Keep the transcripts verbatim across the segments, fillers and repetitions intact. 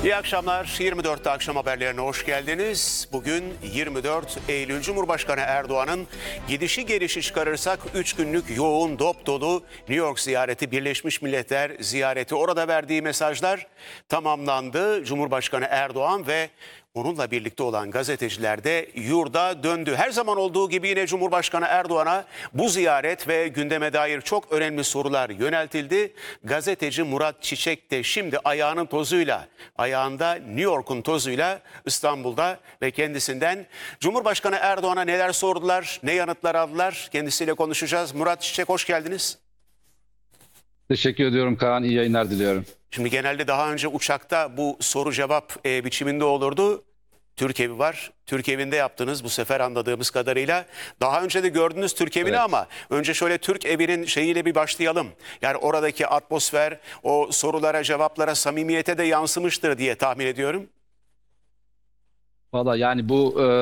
İyi akşamlar. yirmi dörtte akşam haberlerine hoş geldiniz. Bugün yirmi dört Eylül. Cumhurbaşkanı Erdoğan'ın gidişi gelişi çıkarırsak üç günlük yoğun dop dolu New York ziyareti, Birleşmiş Milletler ziyareti, orada verdiği mesajlar tamamlandı. Cumhurbaşkanı Erdoğan ve onunla birlikte olan gazeteciler de yurda döndü. Her zaman olduğu gibi yine Cumhurbaşkanı Erdoğan'a bu ziyaret ve gündeme dair çok önemli sorular yöneltildi. Gazeteci Murat Çiçek de şimdi ayağının tozuyla, ayağında New York'un tozuyla İstanbul'da ve kendisinden Cumhurbaşkanı Erdoğan'a neler sordular, ne yanıtlar aldılar, kendisiyle konuşacağız. Murat Çiçek, hoş geldiniz. Teşekkür ediyorum Kaan. İyi yayınlar diliyorum. Şimdi genelde daha önce uçakta bu soru cevap e, biçiminde olurdu. Türk Evi var. Türk Evi'nde yaptınız bu sefer anladığımız kadarıyla. Daha önce de gördünüz Türk Evi'ni, evet. Ama önce şöyle Türk Evi'nin şeyiyle bir başlayalım. Yani oradaki atmosfer o sorulara, cevaplara, samimiyete de yansımıştır diye tahmin ediyorum. Valla yani bu e,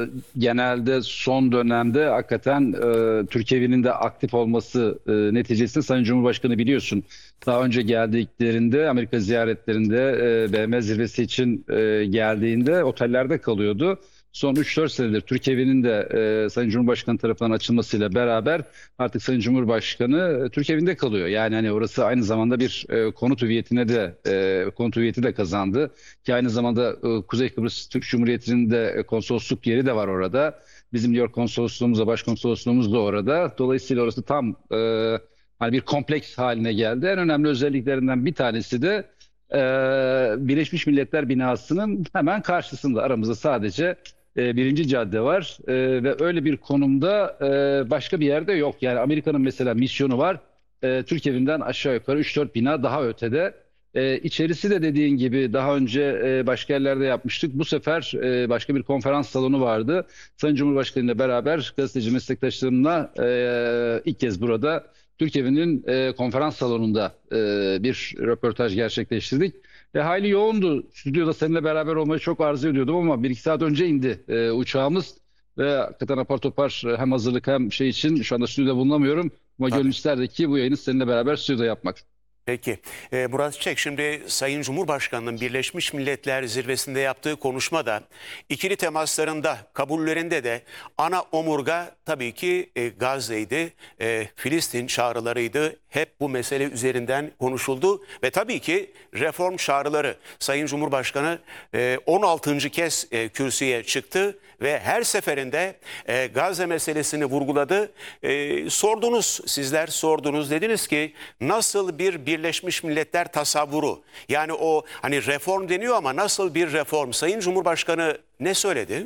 genelde son dönemde hakikaten e, Türk Evi'nin de aktif olması e, neticesinde Sayın Cumhurbaşkanı biliyorsun. Daha önce geldiklerinde Amerika ziyaretlerinde e, B M W zirvesi için e, geldiğinde otellerde kalıyordu. Son üç dört senedir Türk Evi'nin de e, Sayın Cumhurbaşkanı tarafından açılmasıyla beraber artık Sayın Cumhurbaşkanı e, Türk Evi'nde kalıyor. Yani hani orası aynı zamanda bir e, konut hüviyetine de e, konut hüviyeti de kazandı. Ki aynı zamanda e, Kuzey Kıbrıs Türk Cumhuriyeti'nin de e, konsolosluk yeri de var orada. Bizim New York konsolosluğumuz da başkonsolosluğumuz da orada. Dolayısıyla orası tam e, hani bir kompleks haline geldi. En önemli özelliklerinden bir tanesi de e, Birleşmiş Milletler binasının hemen karşısında, aramızda sadece E, birinci cadde var e, ve öyle bir konumda e, başka bir yerde yok. Yani Amerika'nın mesela misyonu var. E, Türk Evi'nden aşağı yukarı üç dört bina daha ötede. E, içerisi de dediğin gibi daha önce e, başka yerlerde yapmıştık. Bu sefer e, başka bir konferans salonu vardı. Sayın Cumhurbaşkanı ile beraber gazeteci meslektaşlarımla e, ilk kez burada Türk Evi'nin e, konferans salonunda e, bir röportaj gerçekleştirdik. Ve hayli yoğundu. Stüdyoda seninle beraber olmayı çok arzu ediyordum ama bir iki saat önce indi e, uçağımız. Ve hakikaten apar topar hem hazırlık hem şey için şu anda stüdyoda bulunamıyorum. Ama gönül isterdi ki bu yayını seninle beraber stüdyoda yapmak. Peki. Ee, Murat Çiçek, şimdi Sayın Cumhurbaşkanı'nın Birleşmiş Milletler Zirvesi'nde yaptığı konuşmada ikili temaslarında, kabullerinde de ana omurga tabii ki e, Gazze'ydi, e, Filistin çağrılarıydı. Hep bu mesele üzerinden konuşuldu ve tabii ki reform çağrıları. Sayın Cumhurbaşkanı e, on altıncı kez e, kürsüye çıktı ve her seferinde e, Gazze meselesini vurguladı. E, sordunuz, sizler sordunuz, dediniz ki nasıl bir Birleşmiş Milletler tasavvuru, yani o hani reform deniyor ama nasıl bir reform? Sayın Cumhurbaşkanı ne söyledi?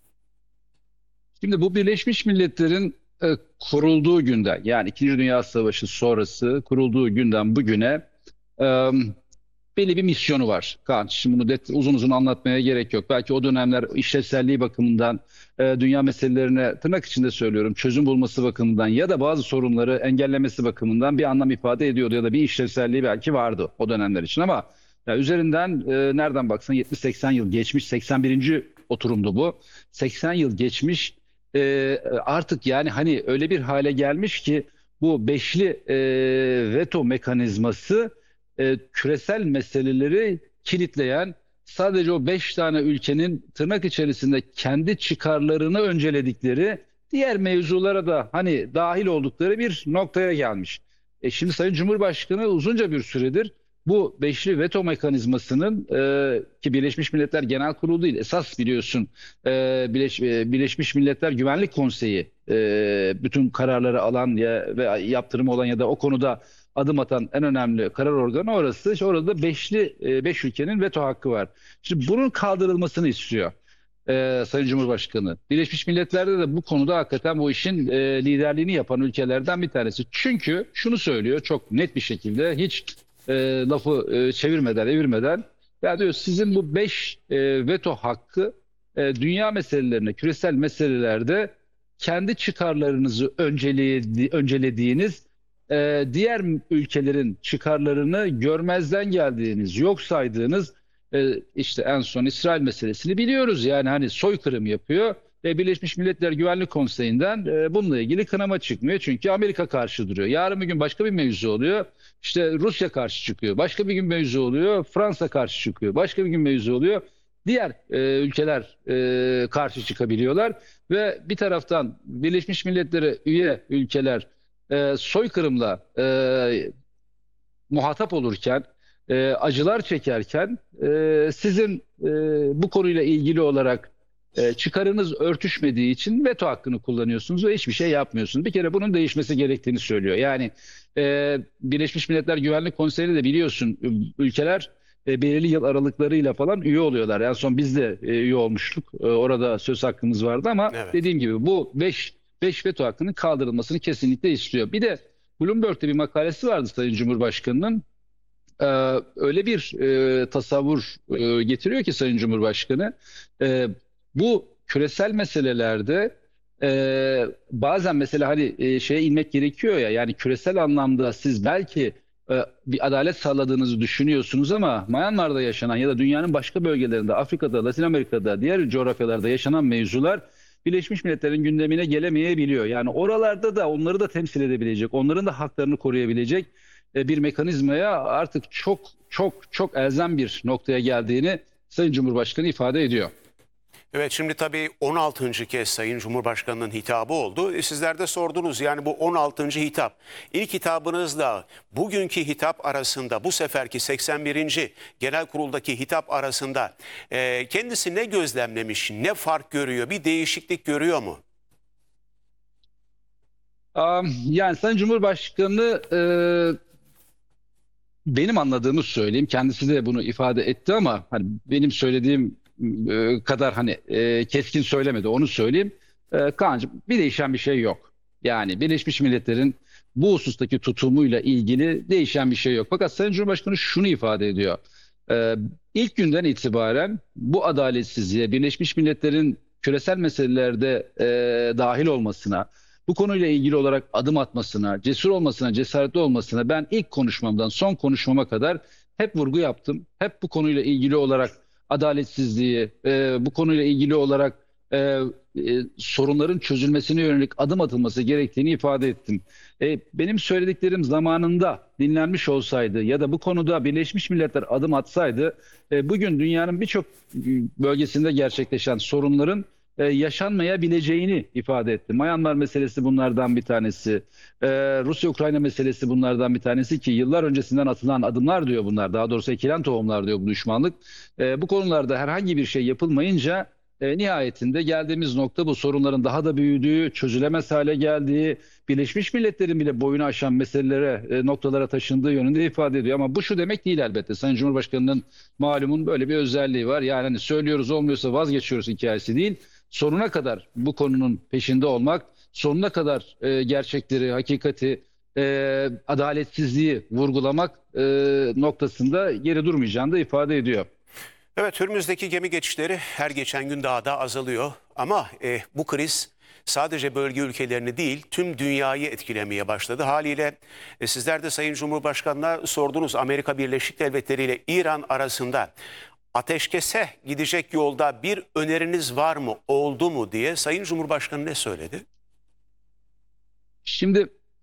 Şimdi bu Birleşmiş Milletler'in e, kurulduğu günden, yani İkinci Dünya Savaşı sonrası kurulduğu günden bugüne e, belli bir misyonu var. Kaan, şimdi bunu uzun uzun anlatmaya gerek yok. Belki o dönemler işlevselliği bakımından, e, dünya meselelerine tırnak içinde söylüyorum, çözüm bulması bakımından ya da bazı sorunları engellemesi bakımından bir anlam ifade ediyordu ya da bir işlevselliği belki vardı o dönemler için. Ama ya üzerinden e, nereden baksan yetmiş seksen yıl geçmiş, seksen birinci oturumdu bu. seksen yıl geçmiş, e, artık yani hani öyle bir hale gelmiş ki bu beşli e, veto mekanizması e, küresel meseleleri kilitleyen, sadece o beş tane ülkenin tırnak içerisinde kendi çıkarlarını önceledikleri, diğer mevzulara da hani dahil oldukları bir noktaya gelmiş. E şimdi Sayın Cumhurbaşkanı uzunca bir süredir bu beşli veto mekanizmasının e, ki Birleşmiş Milletler Genel Kurulu değil, esas biliyorsun e, Birleş, e, Birleşmiş Milletler Güvenlik Konseyi e, bütün kararları alan ya, ve yaptırımı olan ya da o konuda adım atan en önemli karar organı orası. İşte orada beşli e, beş ülkenin veto hakkı var. Şimdi bunun kaldırılmasını istiyor e, Sayın Cumhurbaşkanı. Birleşmiş Milletler'de de bu konuda hakikaten bu işin e, liderliğini yapan ülkelerden bir tanesi. Çünkü şunu söylüyor çok net bir şekilde, hiç e, lafı e, çevirmeden, evirmeden, ya diyor sizin bu beş e, veto hakkı e, dünya meselelerine, küresel meselelerde kendi çıkarlarınızı önceledi, öncelediğiniz, e, diğer ülkelerin çıkarlarını görmezden geldiğiniz, yok saydığınız, e, işte en son İsrail meselesini biliyoruz. Yani hani soykırım yapıyor. e, Birleşmiş Milletler Güvenlik Konseyi'nden e, bununla ilgili kınama çıkmıyor. Çünkü Amerika karşı duruyor. Yarın bir gün başka bir mevzu oluyor. İşte Rusya karşı çıkıyor. Başka bir gün mevzu oluyor. Fransa karşı çıkıyor. Başka bir gün mevzu oluyor. Diğer e, ülkeler e, karşı çıkabiliyorlar ve bir taraftan Birleşmiş Milletler'e üye ülkeler e, soykırımla e, muhatap olurken, e, acılar çekerken e, sizin e, bu konuyla ilgili olarak e, çıkarınız örtüşmediği için veto hakkını kullanıyorsunuz ve hiçbir şey yapmıyorsunuz. Bir kere bunun değişmesi gerektiğini söylüyor. Yani e, Birleşmiş Milletler Güvenlik Konseyi'nde de biliyorsun ülkeler e, belirli yıl aralıklarıyla falan üye oluyorlar. En son biz de e, üye olmuştuk. E, orada söz hakkımız vardı ama Evet. dediğim gibi bu beş beş veto hakkının kaldırılmasını kesinlikle istiyor. Bir de Bloomberg'te bir makalesi vardı Sayın Cumhurbaşkanı'nın. Ee, öyle bir e, tasavvur e, getiriyor ki Sayın Cumhurbaşkanı, e, bu küresel meselelerde e, bazen mesela hani e, şeye inmek gerekiyor ya, yani küresel anlamda siz belki e, bir adalet sağladığınızı düşünüyorsunuz ama Myanmar'da yaşanan ya da dünyanın başka bölgelerinde, Afrika'da, Latin Amerika'da, diğer coğrafyalarda yaşanan mevzular Birleşmiş Milletler'in gündemine gelemeyebiliyor. Yani oralarda da onları da temsil edebilecek, onların da haklarını koruyabilecek e, bir mekanizmaya artık çok çok çok elzem bir noktaya geldiğini Sayın Cumhurbaşkanı ifade ediyor. Evet, şimdi tabii on altıncı kez Sayın Cumhurbaşkanı'nın hitabı oldu. E, sizler de sordunuz, yani bu on altıncı hitap. İlk hitabınızla bugünkü hitap arasında, bu seferki seksen birinci Genel Kurul'daki hitap arasında e, kendisi ne gözlemlemiş, ne fark görüyor, bir değişiklik görüyor mu? Am, Yani Sayın Cumhurbaşkanı, e, benim anladığımı söyleyeyim. Kendisi de bunu ifade etti ama hani benim söylediğim e, kadar hani e, keskin söylemedi. Onu söyleyeyim. E, Kaan'cığım, bir değişen bir şey yok. Yani Birleşmiş Milletler'in bu husustaki tutumuyla ilgili değişen bir şey yok. Fakat Sayın Cumhurbaşkanı şunu ifade ediyor. E, ilk günden itibaren bu adaletsizliğe, Birleşmiş Milletler'in küresel meselelerde e, dahil olmasına, bu konuyla ilgili olarak adım atmasına, cesur olmasına, cesaretli olmasına ben ilk konuşmamdan son konuşmama kadar hep vurgu yaptım. Hep bu konuyla ilgili olarak adaletsizliği, e, bu konuyla ilgili olarak e, e, sorunların çözülmesine yönelik adım atılması gerektiğini ifade ettim. E, benim söylediklerim zamanında dinlenmiş olsaydı ya da bu konuda Birleşmiş Milletler adım atsaydı, e, bugün dünyanın birçok bölgesinde gerçekleşen sorunların e, yaşanmayabileceğini ifade etti. Myanmar meselesi bunlardan bir tanesi. E, Rusya-Ukrayna meselesi bunlardan bir tanesi ki yıllar öncesinden atılan adımlar diyor bunlar. Daha doğrusu ekilen tohumlar diyor bu düşmanlık. E, bu konularda herhangi bir şey yapılmayınca e, nihayetinde geldiğimiz nokta bu sorunların daha da büyüdüğü, çözülemez hale geldiği, Birleşmiş Milletler'in bile boyunu aşan meselelere, e, noktalara taşındığı yönünde ifade ediyor. Ama bu şu demek değil elbette. Sayın Cumhurbaşkanı'nın malumun böyle bir özelliği var. Yani hani söylüyoruz olmuyorsa vazgeçiyoruz hikayesi değil. Sonuna kadar bu konunun peşinde olmak, sonuna kadar e, gerçekleri, hakikati, e, adaletsizliği vurgulamak e, noktasında geri durmayacağını da ifade ediyor. Evet, Hürmüz'deki gemi geçişleri her geçen gün daha da azalıyor. Ama e, bu kriz sadece bölge ülkelerini değil, tüm dünyayı etkilemeye başladı. Haliyle e, sizler de Sayın Cumhurbaşkanı'na sordunuz, Amerika Birleşik Devletleri ile İran arasında ateşkese gidecek yolda bir öneriniz var mı, oldu mu diye Sayın Cumhurbaşkanı ne söyledi? Şimdi